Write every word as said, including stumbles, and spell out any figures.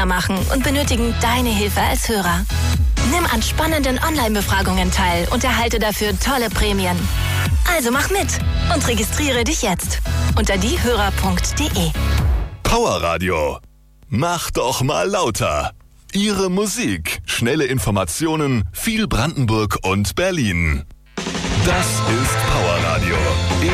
machen und benötigen deine Hilfe als Hörer. Nimm an spannenden Online-Befragungen teil und erhalte dafür tolle Prämien. Also mach mit und registriere dich jetzt unter diehörer punkt de. Powerradio. Mach doch mal lauter. Ihre Musik, schnelle Informationen, viel Brandenburg und Berlin. Das ist Powerradio.